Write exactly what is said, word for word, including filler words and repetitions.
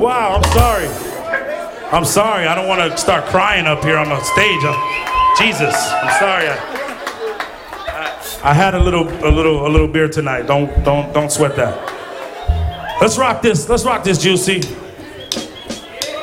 Wow, I'm sorry. I'm sorry. I don't want to start crying up here on the stage. I'm, Jesus, I'm sorry. I, I, I had a little, a little, a little beer tonight. Don't, don't, don't sweat that. Let's rock this. Let's rock this, Juicy.